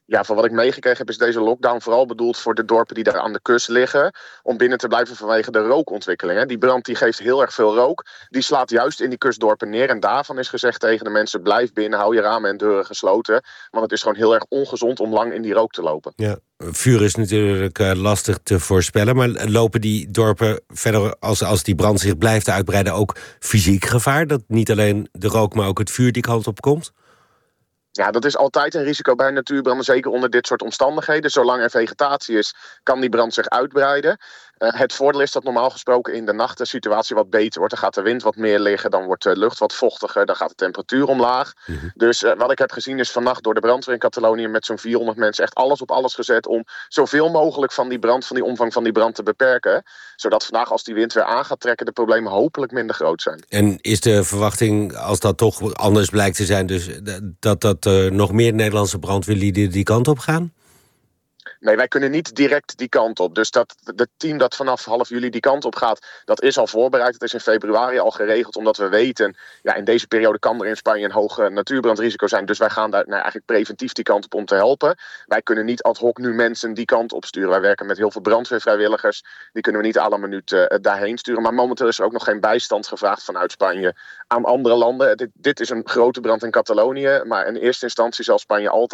Ja, van wat ik meegekregen heb is deze lockdown vooral bedoeld voor de dorpen die daar aan de kust liggen. Om binnen te blijven vanwege de rookontwikkeling. Hè. Die brand die geeft heel erg veel rook. Die slaat juist in die kustdorpen neer. En daarvan is gezegd tegen de mensen: blijf binnen, hou je ramen en deuren gesloten. Want het is gewoon heel erg ongezond om lang in die rook te lopen. Ja, vuur is natuurlijk lastig te voorspellen. Maar lopen die dorpen verder, als die brand zich blijft uitbreiden, ook fysiek gevaar? Dat niet alleen de rook, maar ook het vuur die kant op komt? Ja, dat is altijd een risico bij natuurbranden, zeker onder dit soort omstandigheden. Zolang er vegetatie is, kan die brand zich uitbreiden. Het voordeel is dat normaal gesproken in de nacht de situatie wat beter wordt. Dan gaat de wind wat meer liggen, dan wordt de lucht wat vochtiger, dan gaat de temperatuur omlaag. Dus wat ik heb gezien is vannacht door de brandweer in Catalonië met zo'n 400 mensen echt alles op alles gezet om zoveel mogelijk van die brand, van die omvang van die brand te beperken. Zodat vandaag als die wind weer aan gaat trekken, de problemen hopelijk minder groot zijn. En is de verwachting, als dat toch anders blijkt te zijn, dus dat nog meer Nederlandse brandweerlieden die kant op gaan? Nee, wij kunnen niet direct die kant op. Dus het team dat vanaf half juli die kant op gaat, dat is al voorbereid. Het is in februari al geregeld, omdat we weten, ja, in deze periode kan er in Spanje een hoog natuurbrandrisico zijn. Dus wij gaan daar eigenlijk preventief die kant op om te helpen. Wij kunnen niet ad hoc nu mensen die kant op sturen. Wij werken met heel veel brandweervrijwilligers. Die kunnen we niet à la minuut daarheen sturen. Maar momenteel is er ook nog geen bijstand gevraagd vanuit Spanje aan andere landen. Dit is een grote brand in Catalonië. Maar in eerste instantie zal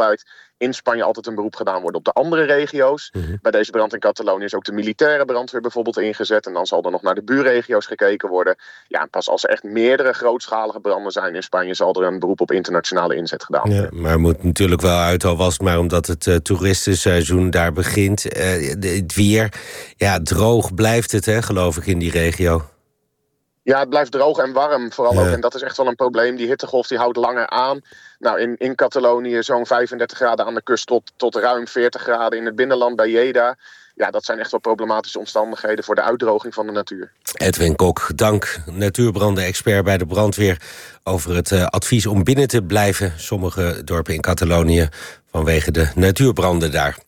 in Spanje altijd een beroep gedaan worden op de andere regio's. Bij deze brand in Catalonië is ook de militaire brandweer bijvoorbeeld ingezet. En dan zal er nog naar de buurregio's gekeken worden. Ja, en pas als er echt meerdere grootschalige branden zijn in Spanje, zal er een beroep op internationale inzet gedaan worden. Ja, maar het moet natuurlijk wel uit, al was het maar omdat het toeristenseizoen daar begint. Het weer, ja, droog blijft het, hè, geloof ik, in die regio. Ja, het blijft droog en warm vooral ook. En dat is echt wel een probleem. Die hittegolf die houdt langer aan. Nou, in Catalonië zo'n 35 graden aan de kust tot ruim 40 graden in het binnenland bij Lleida. Ja, dat zijn echt wel problematische omstandigheden voor de uitdroging van de natuur. Edwin Kok, dank. Natuurbranden-expert bij de brandweer over het advies om binnen te blijven. Sommige dorpen in Catalonië vanwege de natuurbranden daar.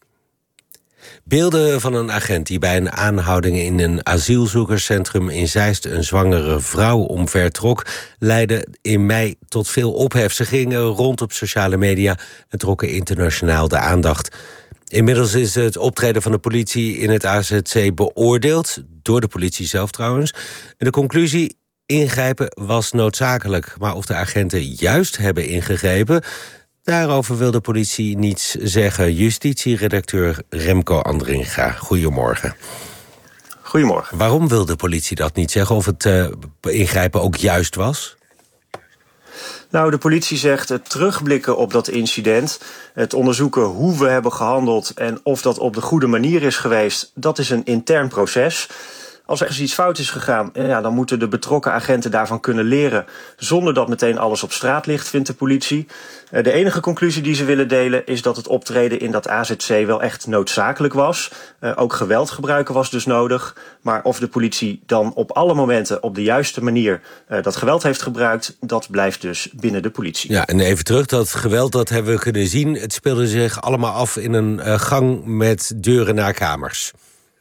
Beelden van een agent die bij een aanhouding in een asielzoekerscentrum in Zeist een zwangere vrouw omvertrok, leidden in mei tot veel ophef. Ze gingen rond op sociale media en trokken internationaal de aandacht. Inmiddels is het optreden van de politie in het AZC beoordeeld, door de politie zelf trouwens. En de conclusie: ingrijpen was noodzakelijk. Maar of de agenten juist hebben ingegrepen, daarover wil de politie niets zeggen. Justitieredacteur Remco Andringa, goedemorgen. Goedemorgen. Waarom wil de politie dat niet zeggen? Of het ingrijpen ook juist was? Nou, de politie zegt het terugblikken op dat incident, het onderzoeken hoe we hebben gehandeld en of dat op de goede manier is geweest, dat is een intern proces. Als er eens iets fout is gegaan, ja, dan moeten de betrokken agenten daarvan kunnen leren, zonder dat meteen alles op straat ligt, vindt de politie. De enige conclusie die ze willen delen is dat het optreden in dat AZC wel echt noodzakelijk was. Ook geweld gebruiken was dus nodig. Maar of de politie dan op alle momenten op de juiste manier dat geweld heeft gebruikt, dat blijft dus binnen de politie. Ja, en even terug, dat geweld, dat hebben we kunnen zien. Het speelde zich allemaal af in een gang met deuren naar kamers.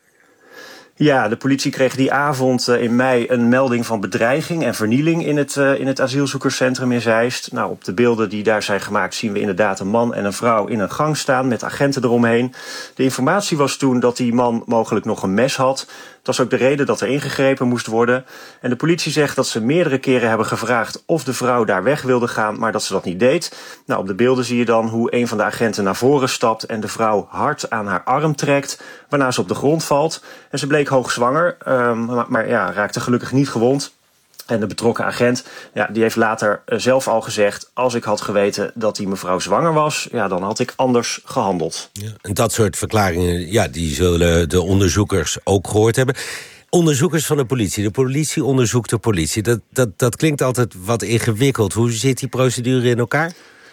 Ja, de politie kreeg die avond in mei een melding van bedreiging en vernieling in het asielzoekerscentrum in Zeist. Nou, op de beelden die daar zijn gemaakt zien we inderdaad een man en een vrouw in een gang staan met agenten eromheen. De informatie was toen dat die man mogelijk nog een mes had. Dat was ook de reden dat er ingegrepen moest worden. En de politie zegt dat ze meerdere keren hebben gevraagd of de vrouw daar weg wilde gaan, maar dat ze dat niet deed. Nou, op de beelden zie je dan hoe een van de agenten naar voren stapt en de vrouw hard aan haar arm trekt, waarna ze op de grond valt. En ze bleek hoogzwanger, maar ja, raakte gelukkig niet gewond. En de betrokken agent, ja, die heeft later zelf al gezegd, als ik had geweten dat die mevrouw zwanger was, ja, dan had ik anders gehandeld. Ja, en dat soort verklaringen, ja, die zullen de onderzoekers ook gehoord hebben. Onderzoekers van de politie onderzoekt de politie. Dat klinkt altijd wat ingewikkeld. Hoe zit die procedure in elkaar?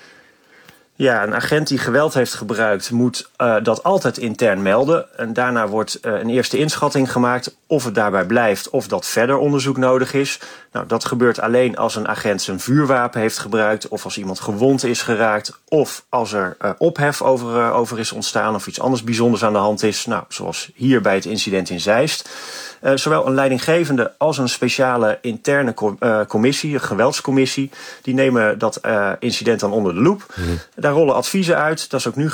Ja, een agent die geweld heeft gebruikt moet dat altijd intern melden. En daarna wordt een eerste inschatting gemaakt of het daarbij blijft of dat verder onderzoek nodig is. Nou, dat gebeurt alleen als een agent zijn vuurwapen heeft gebruikt, of als iemand gewond is geraakt, of als er ophef over is ontstaan of iets anders bijzonders aan de hand is. Nou, zoals hier bij het incident in Zeist. Zowel een leidinggevende als een speciale interne commissie, een geweldscommissie, die nemen dat incident dan onder de loep. Daar rollen adviezen uit. Dat is ook nu